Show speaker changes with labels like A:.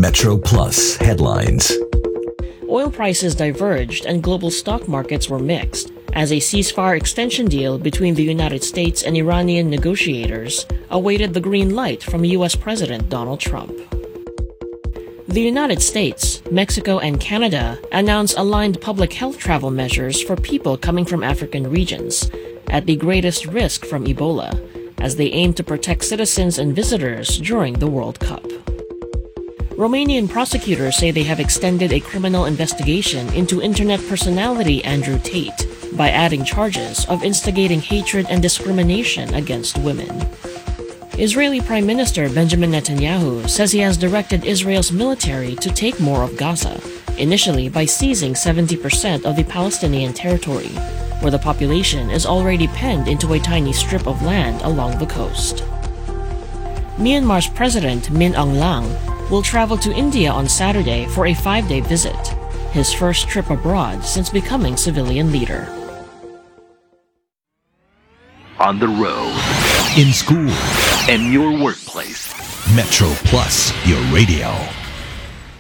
A: Metro Plus headlines.
B: Oil prices diverged and global stock markets were mixed as a ceasefire extension deal between the United States and Iranian negotiators awaited the green light from U.S. President Donald Trump. The United States, Mexico, and Canada announced aligned public health travel measures for people coming from African regions at the greatest risk from Ebola, as they aim to protect citizens and visitors during the World Cup. Romanian prosecutors say they have extended a criminal investigation into internet personality Andrew Tate by adding charges of instigating hatred and discrimination against women. Israeli Prime Minister Benjamin Netanyahu says he has directed Israel's military to take more of Gaza, initially by seizing 70% of the Palestinian territory, where the population is already penned into a tiny strip of land along the coast. Myanmar's President Min Aung Hlaing will travel to India on Saturday for a 5-day visit, his first trip abroad since becoming civilian leader.
A: On the road,
C: in school,
A: and your workplace.
C: Metro Plus, your radio.